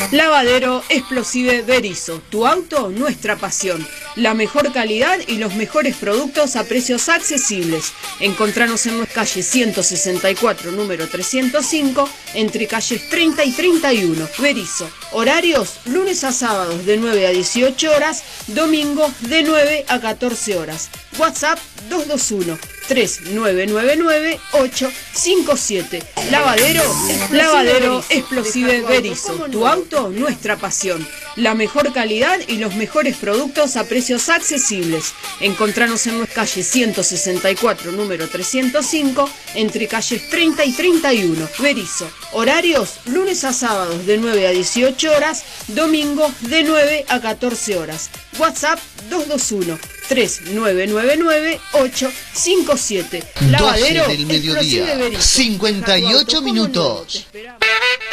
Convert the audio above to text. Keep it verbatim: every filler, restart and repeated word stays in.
Lavadero Explosive Berizo, tu auto, nuestra pasión. La mejor calidad y los mejores productos a precios accesibles. Encontranos en nuestra calle ciento sesenta y cuatro, número trescientos cinco, entre calles treinta y treinta y uno. Berizo. Horarios, lunes a sábados de nueve a dieciocho horas, domingos de nueve a catorce horas. WhatsApp dos dos uno, tres nueve nueve nueve, ocho cinco siete. Lavadero, Lavadero Explosive Berizo, tu auto, nuestra pasión. La mejor calidad y los mejores productos a precios accesibles. Encontranos en nuestra calle ciento sesenta y cuatro, número trescientos cinco, entre calles treinta y treinta y uno. Berizo. Horarios, lunes a sábados de nueve a dieciocho horas, domingos de nueve a catorce horas. WhatsApp dos dos uno, tres nueve nueve nueve, ocho cinco siete. Lavadero doce del mediodía, cincuenta y ocho minutos.